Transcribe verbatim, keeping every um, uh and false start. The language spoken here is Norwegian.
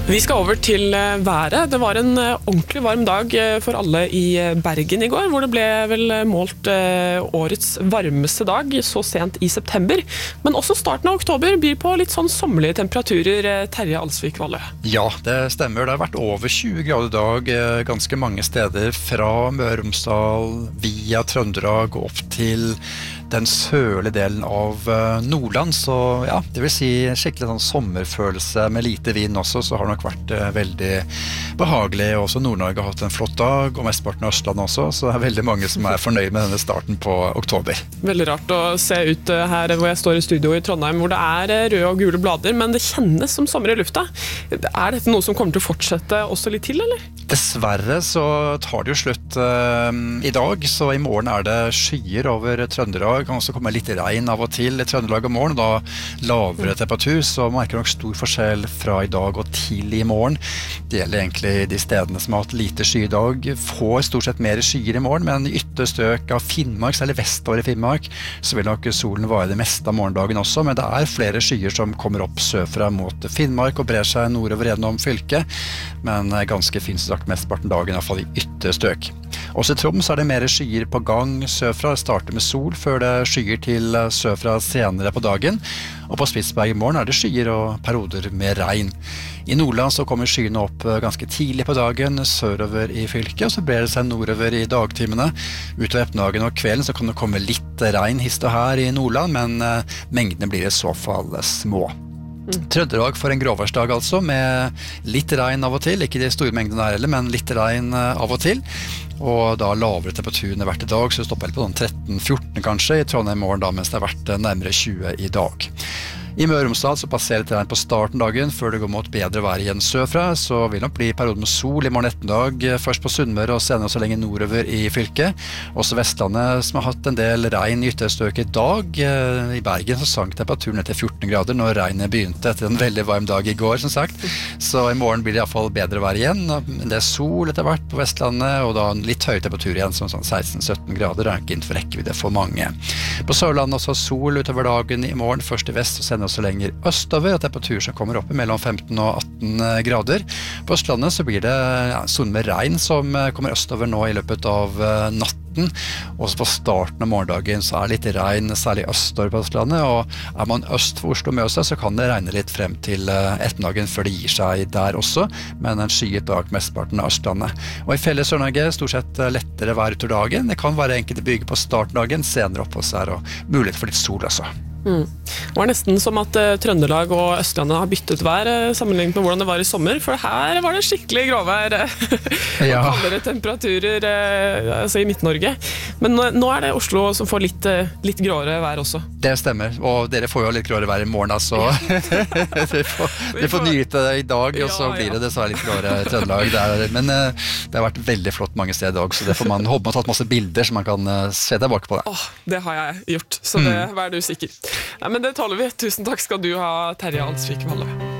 Vi skal over til været. Det var en ordentlig varm dag for alle i Bergen i går, hvor det ble vel målt årets varmeste dag så sent i september. Men også starten av oktober byr på litt sånn sommerlige temperaturer, Terje Alsvik Valle. Ja, det stemmer. Det har vært over tjue grader i dag ganske mange steder, fra Møre og Romsdal via Trøndelag og opp til den sørlige delen av Nordland. Så ja, det vil si skikkelig sånn sommerfølelse med lite vind også, så har det nok vært veldig behagelig. Også Nord-Norge har hatt en flott dag, og mesteparten av Østlandet også, så det er veldig mange som er fornøyd med denne starten på oktober. Veldig rart å se ut her hvor jeg står i studio i Trondheim, hvor det er røde og gule blader, men det kjennes som sommer i lufta. Er dette noe som kommer til å fortsette også litt til, eller? Dessverre så tar det jo slutt uh, i dag, så i morgen er det skyer over Trøndelag. Det kan også komme litt regn av og til i Trøndelag om morgen, og da lavere temperatur, så merker nok stor forskjell fra i dag og til i morgen. Det gjelder egentlig de stedene som har hatt lite sky i dag, får stort sett mer skyer i morgen, men i ytterste strøk av Finnmark, eller vestover i Finnmark, så vil nok solen vare det meste av morgendagen også, men det er flere skyer som kommer opp sørfra mot Finnmark og brer seg nordover gjennom fylket, men ganske fint sagt mesteparten dagen, i hvert fall i ytterste strøk. Også i Troms er det mer skyer på gang sørfra. Det starter med sol før det skyer til sørfra senere på dagen. Og på Spitsberg i morgen er det skyer og perioder med regn. I Nordland så kommer skyene opp ganske tidlig på dagen sørover i fylket, og så brer det seg nordover i dagtimene. Utover ettermiddagen og kvelden så kan det komme litt regn hist og her i Nordland, men mengdene blir i så fall små. Trøndelag for en gråværsdag altså, med litt regn av og til, ikke de store mengdene der heller, men litt regn av og til, og da lavere temperaturen hvert i dag, så det stopper helt på sånn tretten fjorten kanskje i Trondheim i morgen da, mens det har vært nærmere tjue i dag. I Møre og Romsdal så passerer det regn på starten dagen, før det går mot bedre vær igjen sørfra, så vil det nok bli perioder med sol i morgen ettermiddag, først på Sunnmøre og senere så lenge nordover i fylket. Også Vestlandet som har hatt en del regn i ytterste strøk i dag. I Bergen så sank temperaturen ned til fjorten grader når regnet begynte etter en veldig varm dag i går, som sagt. Så i morgen blir det i hvert fall bedre vær igjen. Det er sol etter hvert på Vestlandet, og da litt høy temperatur igjen, som sånn seksten sytten grader, det er ikke innenfor rekkevidde for mange. På Sørlandet også sol utover dagen i morgen, først i vest og senere så lenger østover, og temperatur som kommer opp i mellom femten og atten grader. På Østlandet så blir det ja, sol med regn som kommer østover nå i løpet av natten. Også på starten av morgendagen så er det litt regn, særlig østover på Østlandet, og er man øst for Oslo med seg, så kan det regne litt frem til ettermiddagen før det gir seg der også, men en skyet dag mesteparten av Østlandet. Og i fjellet Sør-Norge stort sett lettere vær utover dagen. Det kan være enkelte bygge på starten av dagen, senere opp også her, og mulighet for litt sol også. Mm. Det var nesten som at uh, Trøndelag og Østlandet har byttet vær uh, sammenlignet med hvordan det var i sommer, for her var det skikkelig gråvær uh, ja. og kaldere temperaturer uh, altså i Midt-Norge. Men nå, nå er det Oslo som får litt, uh, litt gråere vær også. Det stemmer, og dere får jo litt gråere vær i morgen, altså. dere, får, dere får nyte det i dag, og så ja, blir det dessverre litt gråere i Trøndelag. Det er, men uh, det har vært veldig flott mange steder i dag, så det får man håpe man har tatt masse bilder så man kan uh, se tilbake på det. Åh, det har jeg gjort, så det, mm. vær du sikker. Nei, men det tåler vi. Tusen takk skal du ha, Terje Alsvik Valle.